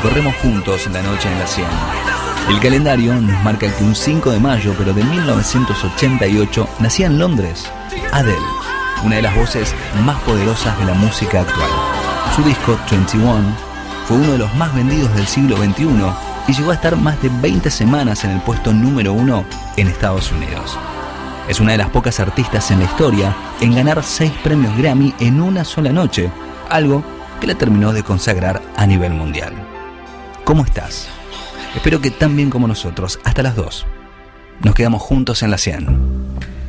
recorremos juntos la noche en la 100. El calendario nos marca que un 5 de mayo, pero de 1988, nacía en Londres Adele, una de las voces más poderosas de la música actual. Su disco 21 fue uno de los más vendidos del siglo XXI y llegó a estar más de 20 semanas en el puesto número 1 en Estados Unidos. Es una de las pocas artistas en la historia en ganar 6 premios Grammy en una sola noche, algo que la terminó de consagrar a nivel mundial. ¿Cómo estás? Espero que tan bien como nosotros. Hasta las 2. Nos quedamos juntos en la 100.